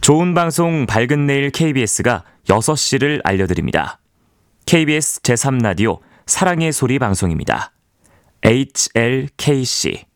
좋은 방송 밝은 내일 KBS가 6시를 알려드립니다. KBS 제3라디오 사랑의 소리 방송입니다. HLKC